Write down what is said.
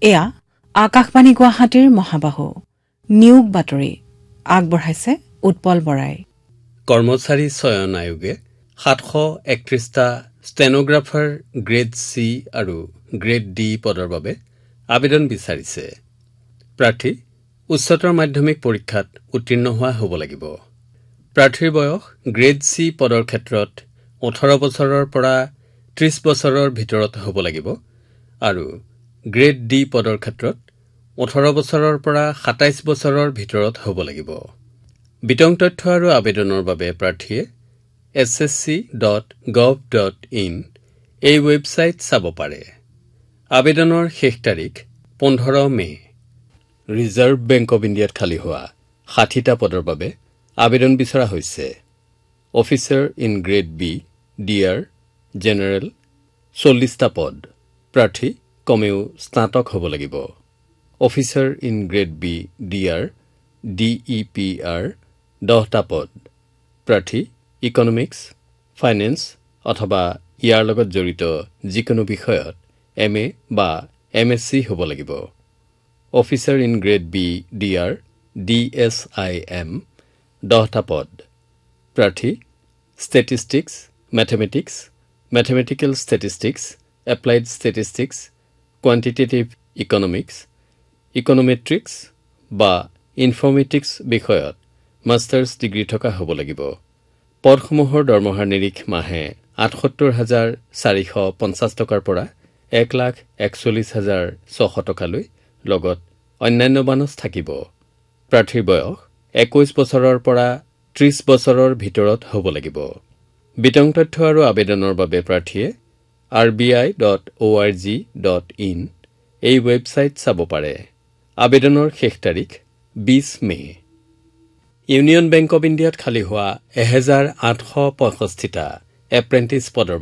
এয়া আকাশবাণী গুৱাহাটীৰ মহাবাহু নিয়োগ বাতৰি আগবঢ়াইছে উৎপল বৰাই। কৰ্মচাৰী চয়ন আয়োগে 731টা ষ্টেনোগ্ৰাফাৰ গ্ৰেড চি আৰু গ্ৰেড ডি পদৰ বাবে আবেদন বিচাৰিছে। প্ৰাৰ্থী উচ্চতৰ মাধ্যমিক পৰীক্ষাত উত্তীৰ্ণ হোৱা হ'ব লাগিব। প্ৰাৰ্থীৰ বয়স গ্ৰেড চি পদৰ ক্ষেত্ৰত 18 বছৰৰ পৰা 30 বছৰৰ ভিতৰত হ'ব লাগিব আৰু গ্ৰেড ডি পদৰ ক্ষেত্ৰত 18 বছৰৰ পৰা 27 বছৰৰ ভিতৰত হ'ব লাগিব। বিতং তথ্য আৰু আবেদনৰ বাবে প্ৰাৰ্থীয়ে ssc.gov.in এই ৱেবছাইট চাব পাৰে। আবেদনৰ শেষ তাৰিখ 15 মে। ৰিজাৰ্ভ বেংক অৱ ইণ্ডিয়াত খালী হোৱা 60টা পদৰ বাবে আবেদন বিচৰা হৈছে। Officer in grade B DR general 40টা পদ। প্ৰাৰ্থী কমেও স্নাতক হ'ব লাগিব। Officer in grade B DR DEPR 10টা পদ। প্ৰাৰ্থী ইকনমিক্স, ফাইনেন্স অথবা ইয়াৰ লগত জড়িত যিকোনো বিষয়ত MA বা MSc হ'ব লাগিব। Officer in grade B DR DSIM 10টা পদ। প্ৰাৰ্থী statistics, mathematics, mathematical statistics, applied statistics, quantitative economics, ইকনমেট্ৰিক্স বা ইনফৰ্মেটিক্স বিষয়ত মাষ্টাৰ্ছ ডিগ্ৰী থকা হ'ব লাগিব। পদসমূহৰ দৰমহাৰ নিৰিখ মাহে 78,450 টকাৰ পৰা 1,41,600 টকালৈ লগত অন্যান্য বানচ থাকিব। প্ৰাৰ্থীৰ বয়স 21 বছৰৰ পৰা 30 বছৰৰ ভিতৰত হ'ব লাগিব। বিতং তথ্য আৰু আবেদনৰ বাবে প্ৰাৰ্থীয়ে rbi.org.in এই ৱেবছাইট চাব পাৰে। আবেদনৰ শেষ তাৰিখ 20 মে। ইউনিয়ন বেংক অৱ ইণ্ডিয়াত খালী হোৱা 1865টা এপ্ৰেণ্টিছ পদৰ